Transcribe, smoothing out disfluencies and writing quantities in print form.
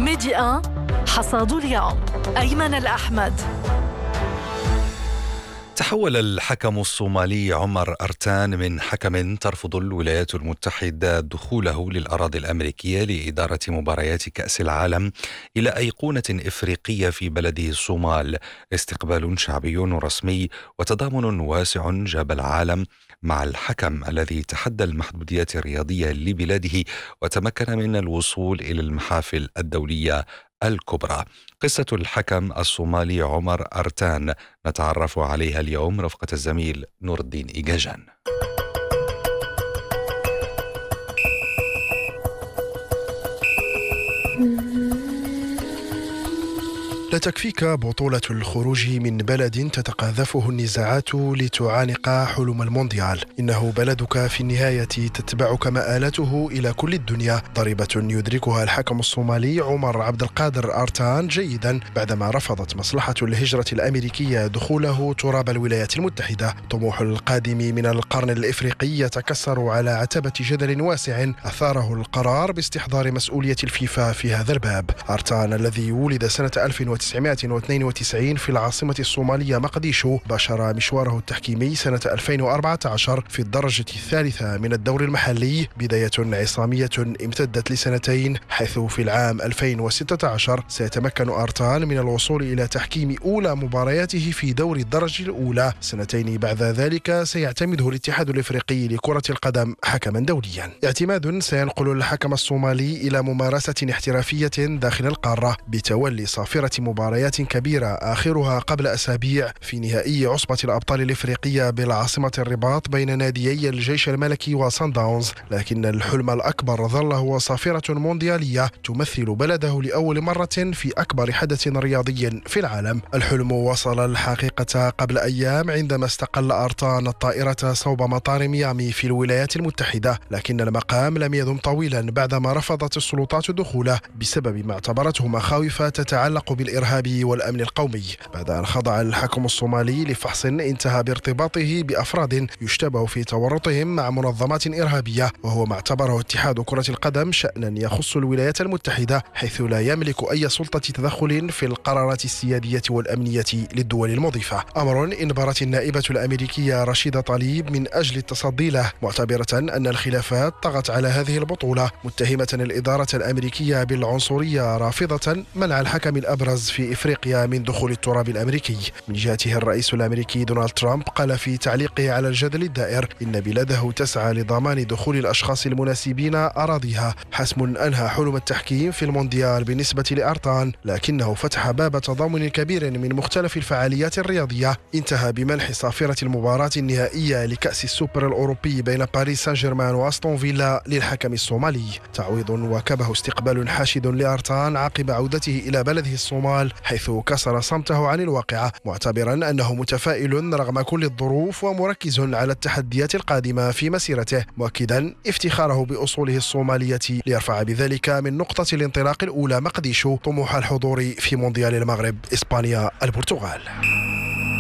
ميدي 1 حصاد اليوم أيمن الأحمد. تحول الحكم الصومالي عمر أرتان من حكم ترفض الولايات المتحدة دخوله للأراضي الأمريكية لإدارة مباريات كأس العالم إلى أيقونة إفريقية في بلده الصومال. استقبال شعبي رسمي وتضامن واسع جاب العالم مع الحكم الذي تحدى المحدوديات الرياضية لبلاده وتمكن من الوصول إلى المحافل الدولية الكبرى. قصة الحكم الصومالي عمر أرتان نتعرف عليها اليوم رفقة الزميل نور الدين إيجاجان. لا تكفيك بطولة الخروج من بلد تتقاذفه النزاعات لتعانق حلم المونديال. إنه بلدك في النهاية تتبعك مآلته إلى كل الدنيا. ضريبة يدركها الحكم الصومالي عمر عبد القادر أرتان جيدا بعدما رفضت مصلحة الهجرة الأمريكية دخوله تراب الولايات المتحدة. طموح القادم من القرن الإفريقي يتكسر على عتبة جدل واسع أثاره القرار باستحضار مسؤولية الفيفا في هذا الباب. أرتان الذي ولد سنة 1992 في العاصمة الصومالية مقديشو باشر مشواره التحكيمي سنة 2014 في الدرجة الثالثة من الدوري المحلي، بداية عصامية امتدت لسنتين، حيث في العام 2016 سيتمكن أرتان من الوصول إلى تحكيم أولى مبارياته في دوري الدرجة الأولى. سنتين بعد ذلك سيعتمده الاتحاد الإفريقي لكرة القدم حكما دوليا، اعتماد سينقل الحكم الصومالي إلى ممارسة احترافية داخل القارة بتولي صافرة مباريات كبيرة آخرها قبل أسابيع في نهائي عصبة الأبطال الإفريقية بالعاصمة الرباط بين ناديي الجيش الملكي وصن داونز. لكن الحلم الأكبر ظل هو صافرة مونديالية تمثل بلده لأول مرة في أكبر حدث رياضي في العالم. الحلم وصل الحقيقة قبل أيام عندما استقل أرتان الطائرة صوب مطار ميامي في الولايات المتحدة، لكن المقام لم يدم طويلا بعدما رفضت السلطات دخوله بسبب ما اعتبرته مخاوف تتعلق بالإرهاب والأمن القومي. بعد أن خضع الحكم الصومالي لفحص انتهى بارتباطه بأفراد يشتبه في تورطهم مع منظمات إرهابية، وهو ما اعتبره اتحاد كرة القدم شأنا يخص الولايات المتحدة، حيث لا يملك أي سلطة تدخل في القرارات السيادية والأمنية للدول المضيفة. أمر انبرت النائبة الأمريكية رشيدة طليب من أجل التصدي له، معتبرة أن الخلافات طغت على هذه البطولة، متهمة الإدارة الأمريكية بالعنصرية، رافضة منع الحكم الأبرز في إفريقيا من دخول التراب الأمريكي. من جهته الرئيس الأمريكي دونالد ترامب قال في تعليقه على الجدل الدائر إن بلاده تسعى لضمان دخول الأشخاص المناسبين أراضيها. حسم أنهى حلم التحكيم في المونديال بالنسبة لأرتان، لكنه فتح باب تضامن كبير من مختلف الفعاليات الرياضية. انتهى بمنح صافرة المباراة النهائية لكأس السوبر الأوروبي بين باريس سان جيرمان وأستون فيلا للحكم الصومالي، تعويض وكبه استقبال حاشد لأرتان عقب عودته إلى بلده الصومال، حيث كسر صمته عن الواقعة، معتبرا أنه متفائل رغم كل الظروف ومركز على التحديات القادمة في مسيرته، مؤكدا افتخاره بأصوله الصومالية ليرفع بذلك من نقطة الانطلاق الأولى مقديشو طموح الحضور في مونديال المغرب إسبانيا البرتغال.